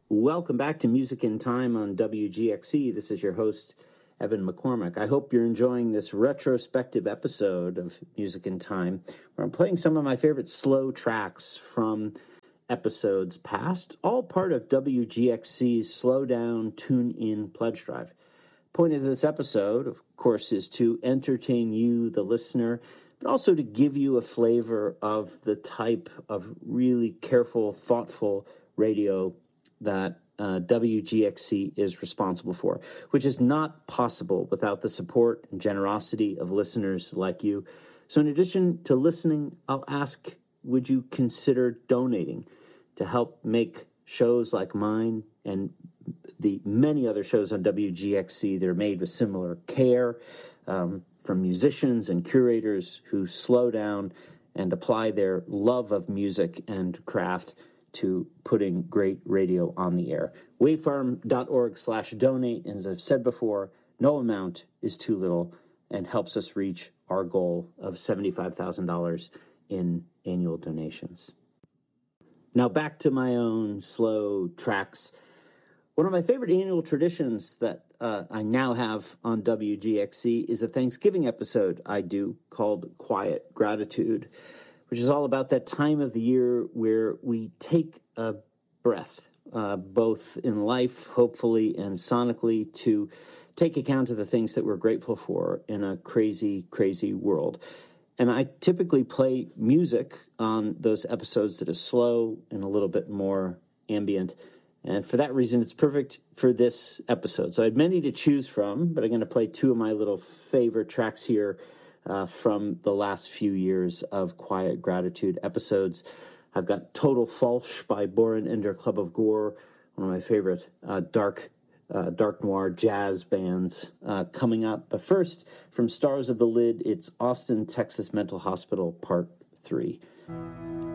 Welcome back to Music in Time on WGXC. This is your host, Evan McCormick. I hope you're enjoying this retrospective episode of Music in Time, where I'm playing some of my favorite slow tracks from episodes past, all part of WGXC's Slow Down, Tune In pledge drive. Point of this episode, of course, is to entertain you, the listener, but also to give you a flavor of the type of really careful, thoughtful radio that WGXC is responsible for, which is not possible without the support and generosity of listeners like you. So in addition to listening, I'll ask, would you consider donating to help make shows like mine and the many other shows on WGXC that are made with similar care from musicians and curators who slow down and apply their love of music and craft to putting great radio on the air. Wavefarm.org/donate. And as I've said before, no amount is too little and helps us reach our goal of $75,000 in annual donations. Now back to my own slow tracks. One of my favorite annual traditions that I now have on WGXC is a Thanksgiving episode I do called Quiet Gratitude, which is all about that time of the year where we take a breath, both in life, hopefully, and sonically, to take account of the things that we're grateful for in a crazy, crazy world. And I typically play music on those episodes that is slow and a little bit more ambient. And for that reason, it's perfect for this episode. So I had many to choose from, but I'm going to play two of my little favorite tracks here from the last few years of Quiet Gratitude episodes. I've got Total Falsch by Boren and Der Club of Gore, one of my favorite dark noir jazz bands coming up. But first, from Stars of the Lid, it's Austin, Texas Mental Hospital Part 3.